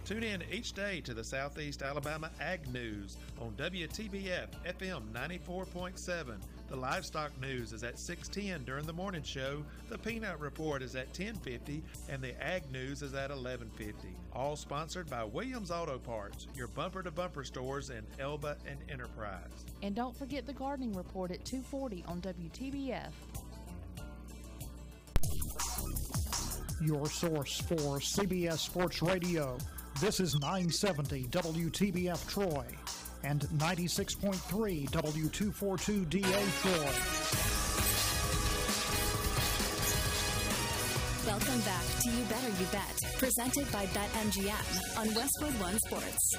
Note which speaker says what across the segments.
Speaker 1: Tune in each day to the Southeast Alabama Ag News on WTBF FM 94.7. The Livestock News is at 6:10 during the morning show. The Peanut Report is at 10:50, and the Ag News is at 11:50. All sponsored by Williams Auto Parts, your bumper-to-bumper stores in Elba and Enterprise.
Speaker 2: And don't forget the Gardening Report at 2:40 on WTBF.
Speaker 3: Your source for CBS Sports Radio. This is 970 WTBF Troy and 96.3 W242DA Troy.
Speaker 4: Welcome back to You Better You Bet, presented by BetMGM on Westwood One Sports.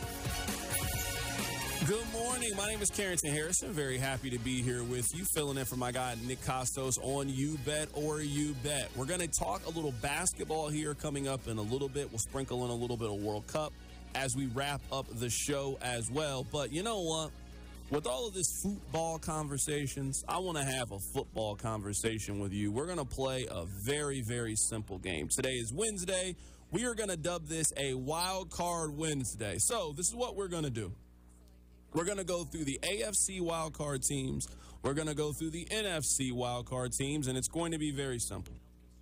Speaker 5: Good morning. My name is Carrington Harrison. Very happy to be here with you, filling in for my guy Nick Costos on You Bet or You Bet. We're going to talk a little basketball here coming up in a little bit. We'll sprinkle in a little bit of World Cup as we wrap up the show as well. But you know what? With all of this football conversations, I want to have a football conversation with you. We're going to play a very, very simple game. Today is Wednesday. We are going to dub this a Wild Card Wednesday. So this is what we're going to do. We're going to go through the AFC wildcard teams. We're going to go through the NFC wildcard teams, and it's going to be very simple.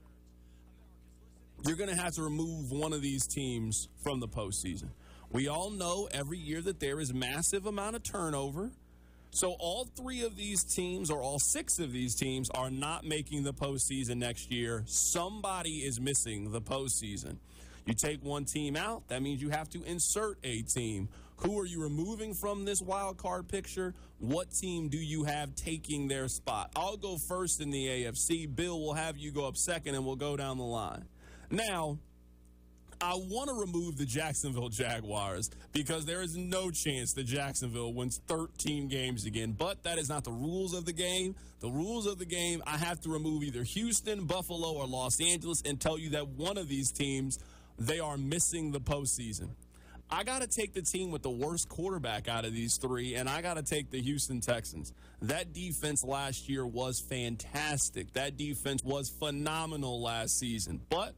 Speaker 5: You're going to have to remove one of these teams from the postseason. We all know every year that there is massive amount of turnover. So all three of these teams, or all six of these teams, are not making the postseason next year. Somebody is missing the postseason. You take one team out, that means you have to insert a team. Who are you removing from this wild card picture? What team do you have taking their spot? I'll go first in the AFC. Bill will have you go up second, and we'll go down the line. Now, I want to remove the Jacksonville Jaguars because there is no chance that Jacksonville wins 13 games again. But that is not the rules of the game. The rules of the game, I have to remove either Houston, Buffalo, or Los Angeles and tell you that one of these teams, they are missing the postseason. I got to take the team with the worst quarterback out of these three, and I got to take the Houston Texans. That defense last year was fantastic. That defense was phenomenal last season. But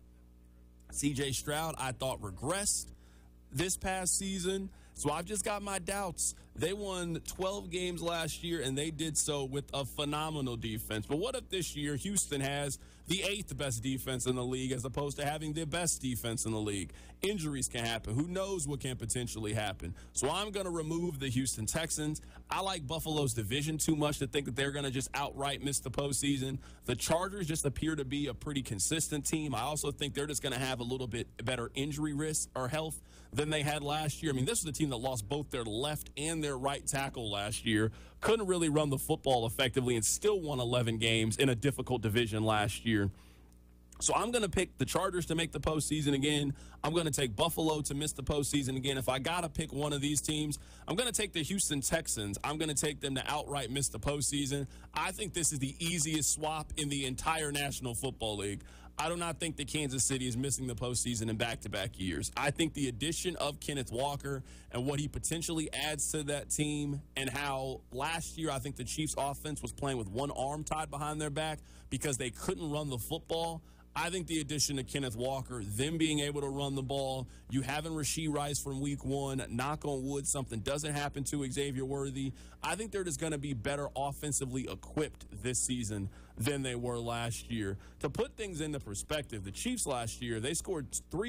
Speaker 5: C.J. Stroud, I thought, regressed this past season. So I've just got my doubts. They won 12 games last year, and they did so with a phenomenal defense. But what if this year Houston has the 8th best defense in the league as opposed to having the best defense in the league? Injuries can happen. Who knows what can potentially happen? So I'm going to remove the Houston Texans. I like Buffalo's division too much to think that they're going to just outright miss the postseason. The Chargers just appear to be a pretty consistent team. I also think they're just going to have a little bit better injury risk or health than they had last year. I mean, this was a team that lost both their left and their right tackle last year. Couldn't really run the football effectively and still won 11 games in a difficult division last year. So I'm going to pick the Chargers to make the postseason again. I'm going to take Buffalo to miss the postseason again. If I got to pick one of these teams, I'm going to take the Houston Texans. I'm going to take them to outright miss the postseason. I think this is the easiest swap in the entire National Football League. I do not think that Kansas City is missing the postseason in back-to-back years. I think the addition of Kenneth Walker and what he potentially adds to that team and how last year I think the Chiefs' offense was playing with one arm tied behind their back because they couldn't run the football. I think the addition of Kenneth Walker, them being able to run the ball, you having Rashee Rice from week one, knock on wood, something doesn't happen to Xavier Worthy. I think they're just going to be better offensively equipped this season than they were last year. To put things into perspective, the Chiefs last year, they scored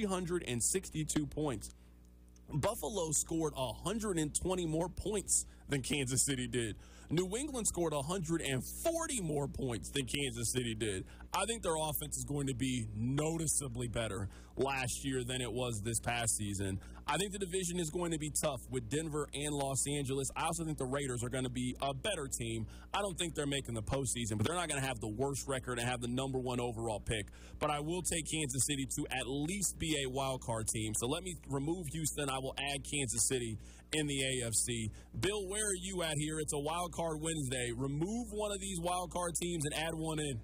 Speaker 5: 362 points. Buffalo scored 120 more points than Kansas City did. New England scored 140 more points than Kansas City did. I think their offense is going to be noticeably better last year than it was this past season. I think the division is going to be tough with Denver and Los Angeles. I also think the Raiders are going to be a better team. I don't think they're making the postseason, but they're not going to have the worst record and have the number one overall pick. But I will take Kansas City to at least be a wild card team. So let me remove Houston. I will add Kansas City in the AFC. Bill, where are you at here? It's a wild card Wednesday. Remove one of these wild card teams and add one in.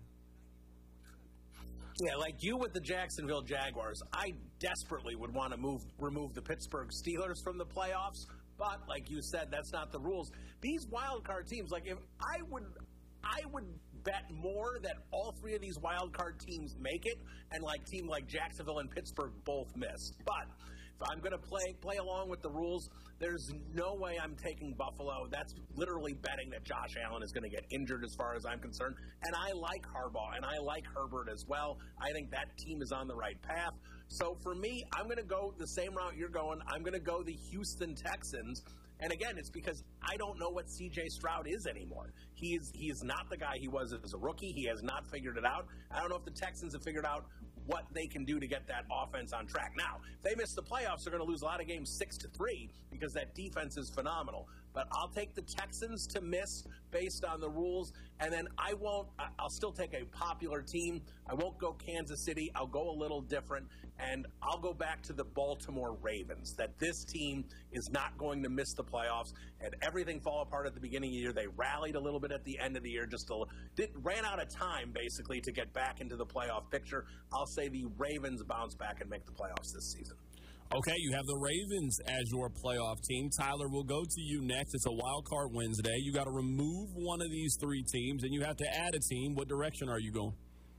Speaker 6: Yeah, like you with the Jacksonville Jaguars, I desperately would want to remove the Pittsburgh Steelers from the playoffs, but like you said, that's not the rules. These wild card teams, like if I would bet more that all three of these wild card teams make it, and like team like Jacksonville and Pittsburgh both miss. But I'm going to play along with the rules, there's no way I'm taking Buffalo. That's literally betting that Josh Allen is going to get injured as far as I'm concerned. And I like Harbaugh, and I like Herbert as well. I think that team is on the right path. So for me, I'm going to go the same route you're going. I'm going to go the Houston Texans. And again, it's because I don't know what C.J. Stroud is anymore. He's not the guy he was as a rookie. He has not figured it out. I don't know if the Texans have figured out what they can do to get that offense on track. Now, if they miss the playoffs, they're going to lose a lot of games 6-3 because that defense is phenomenal. But I'll take the Texans to miss based on the rules, and then I'll still take a popular team. I won't go Kansas City. I'll go a little different, and I'll go back to the Baltimore Ravens, that this team is not going to miss the playoffs, and everything fall apart at the beginning of the year. They rallied a little bit at the end of the year, ran out of time, basically, to get back into the playoff picture. I'll say the Ravens bounce back and make the playoffs this season.
Speaker 5: Okay, you have the Ravens as your playoff team. Tyler, we'll go to you next. It's a wild card Wednesday. You got to remove one of these three teams, and you have to add a team. What direction are you going?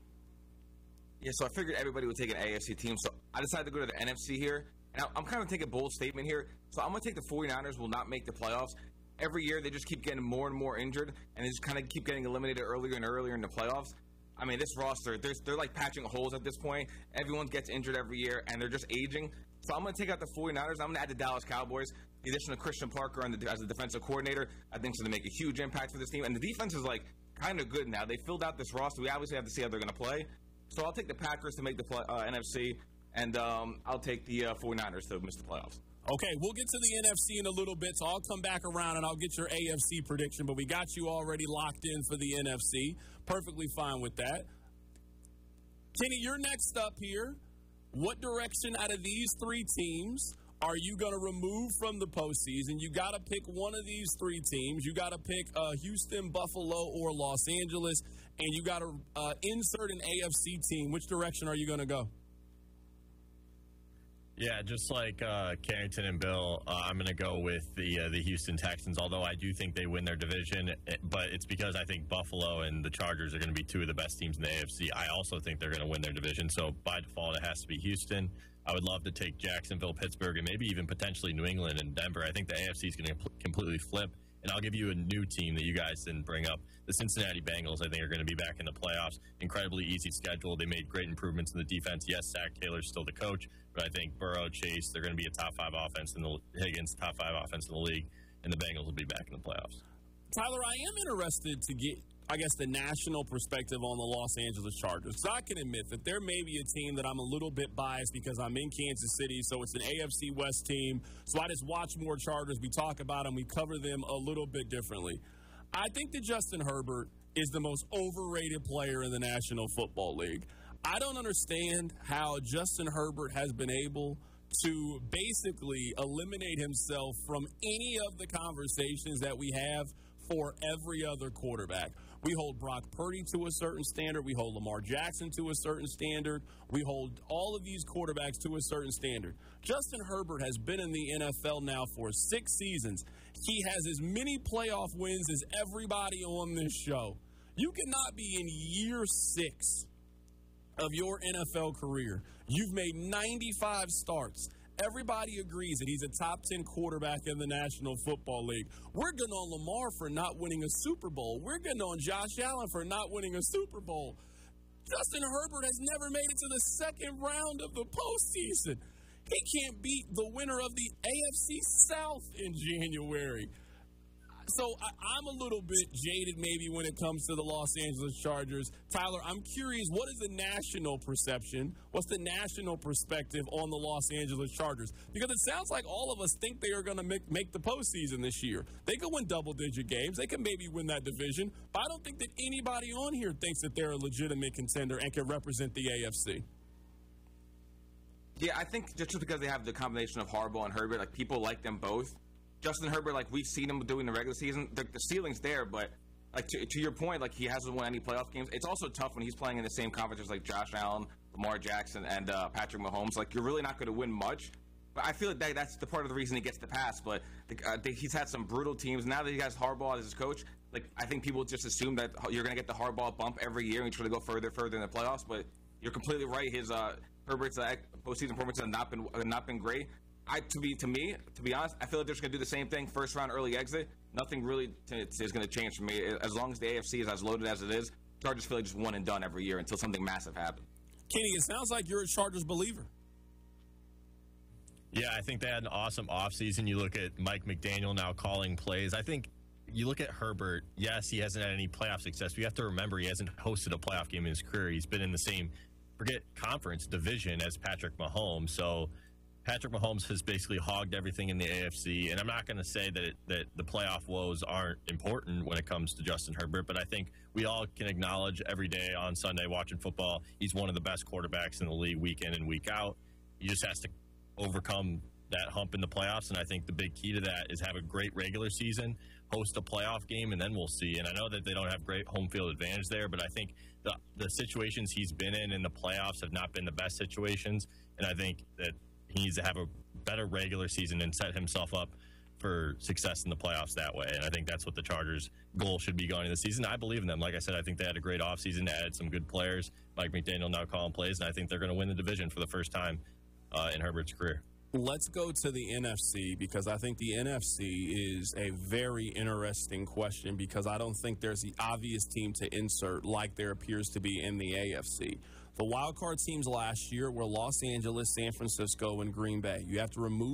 Speaker 7: Yeah, so I figured everybody would take an AFC team, so I decided to go to the NFC here. And I'm kind of taking a bold statement here. So I'm going to take the 49ers will not make the playoffs. Every year, they just keep getting more and more injured, and they just kind of keep getting eliminated earlier and earlier in the playoffs. I mean, this roster, they're like patching holes at this point. Everyone gets injured every year, and they're just aging. So I'm going to take out the 49ers. I'm going to add the Dallas Cowboys. The addition of Christian Parker as the defensive coordinator, I think, is going to make a huge impact for this team. And the defense is, like, kind of good now. They filled out this roster. We obviously have to see how they're going to play. So I'll take the Packers to make the NFC, and I'll take the 49ers to miss the playoffs.
Speaker 5: Okay, we'll get to the NFC in a little bit, so I'll come back around and I'll get your AFC prediction. But we got you already locked in for the NFC. Perfectly fine with that. Kenny, you're next up here. What direction out of these three teams are you going to remove from the postseason? You got to pick one of these three teams. You got to pick Houston, Buffalo, or Los Angeles, and you got to insert an AFC team. Which direction are you going to go?
Speaker 8: Yeah, just like Carrington and Bill, I'm going to go with the Houston Texans, although I do think they win their division, but it's because I think Buffalo and the Chargers are going to be two of the best teams in the AFC. I also think they're going to win their division, so by default it has to be Houston. I would love to take Jacksonville, Pittsburgh, and maybe even potentially New England and Denver. I think the AFC is going to completely flip. And I'll give you a new team that you guys didn't bring up. The Cincinnati Bengals, I think, are going to be back in the playoffs. Incredibly easy schedule. They made great improvements in the defense. Yes, Zach Taylor's still the coach, but I think Burrow, Chase, they're going to be a top 5 offense in the Higgins, top 5 offense in the league, and the Bengals will be back in the playoffs.
Speaker 5: Tyler, I am interested to get, I guess, the national perspective on the Los Angeles Chargers. So I can admit that there may be a team that I'm a little bit biased because I'm in Kansas City, so it's an AFC West team. So I just watch more Chargers. We talk about them. We cover them a little bit differently. I think that Justin Herbert is the most overrated player in the National Football League. I don't understand how Justin Herbert has been able to basically eliminate himself from any of the conversations that we have for every other quarterback. We hold Brock Purdy to a certain standard. We hold Lamar Jackson to a certain standard. We hold all of these quarterbacks to a certain standard. Justin Herbert has been in the NFL now for 6 seasons. He has as many playoff wins as everybody on this show. You cannot be in year 6 of your NFL career. You've made 95 starts. Everybody agrees that he's a top 10 quarterback in the National Football League. We're good on Lamar for not winning a Super Bowl. We're good on Josh Allen for not winning a Super Bowl. Justin Herbert has never made it to the second round of the postseason. He can't beat the winner of the AFC South in January. So I'm a little bit jaded maybe when it comes to the Los Angeles Chargers. Tyler, I'm curious, what is the national perception? What's the national perspective on the Los Angeles Chargers? Because it sounds like all of us think they are going to make the postseason this year. They could win double-digit games. They can maybe win that division. But I don't think that anybody on here thinks that they're a legitimate contender and can represent the AFC.
Speaker 7: Yeah, I think just because they have the combination of Harbaugh and Herbert, like, people like them both. Justin Herbert, like, we've seen him doing the regular season. The ceiling's there, but, like, to your point, like, he hasn't won any playoff games. It's also tough when he's playing in the same conference as, like, Josh Allen, Lamar Jackson, and Patrick Mahomes. Like, you're really not going to win much. But I feel like that's the part of the reason he gets the pass. But he's had some brutal teams. Now that he has Harbaugh as his coach, like, I think people just assume that you're going to get the Harbaugh bump every year and you try to go further in the playoffs. But you're completely right. His Herbert's postseason performance has not been great. To be honest, I feel like they're just going to do the same thing. First round, early exit. Nothing really is going to change for me. As long as the AFC is as loaded as it is, Chargers feel like just one and done every year until something massive happens.
Speaker 5: Kenny, it sounds like you're a Chargers believer.
Speaker 8: Yeah, I think they had an awesome offseason. You look at Mike McDaniel now calling plays. I think you look at Herbert. Yes, he hasn't had any playoff success. But you have to remember he hasn't hosted a playoff game in his career. He's been in the same, conference division as Patrick Mahomes. So Patrick Mahomes has basically hogged everything in the AFC. And I'm not going to say that the playoff woes aren't important when it comes to Justin Herbert, but I think we all can acknowledge every day on Sunday watching football, he's one of the best quarterbacks in the league week in and week out. He just has to overcome that hump in the playoffs, and I think the big key to that is have a great regular season, host a playoff game, and then we'll see. And I know that they don't have great home field advantage there, but I think the situations he's been in the playoffs have not been the best situations, and I think that he needs to have a better regular season and set himself up for success in the playoffs that way. And I think that's what the Chargers' goal should be going into the season. I believe in them. Like I said, I think they had a great offseason. They added some good players. Mike McDaniel now calling plays, and I think they're going to win the division for the first time in Herbert's career.
Speaker 5: Let's go to the NFC, because I think the NFC is a very interesting question, because I don't think there's the obvious team to insert like there appears to be in the AFC. The wildcard teams last year were Los Angeles, San Francisco, and Green Bay. You have to remove